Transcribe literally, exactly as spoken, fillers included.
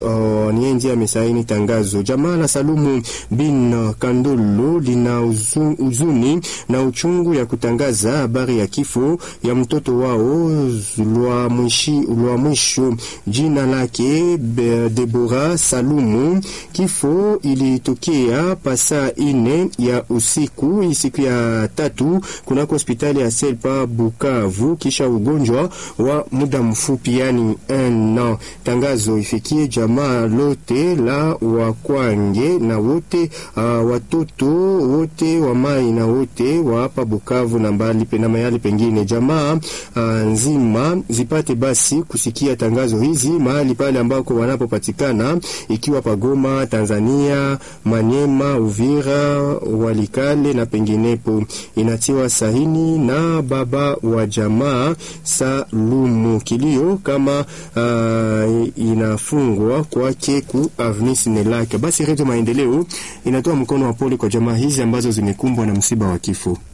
Uh, Nienzi amesaini tangazo. Jamaa la Salumu bin Kandulu lina uzun, uzuni na uchungu ya kutangaza habari ya kifo ya mtoto wao lwa mwishi lwa mwisho, jina lake Deborah Salumu. Kifo ilitokea pasa ine ya usiku siku ya tatu kunako hospitali ya Selpa Bukavu kisha ugonjwa wa muda mfupi, yani un. Tangazo ifikie jamaa lote la Wakwange na wote uh, watoto wote wa mai na wote wa hapa Bukavu na mbali pena mayali pengine. Jamaa uh, nzima zipate basi kusikia tangazo hizi mahali pale ambako wanapopatikana, ikiwa Pagoma, Tanzania, Manyema, Uvira, Walikale na penginepo. Inatiwa sahini na baba wa jamaa Salumu. Kilio kama uh, inafungwa kwake ku Avenue Sinelake. Basi Radio Maendeleo inatoa mkono wa pole kwa jamaa hizi ambazo zimekumbwa na msiba wa kifo.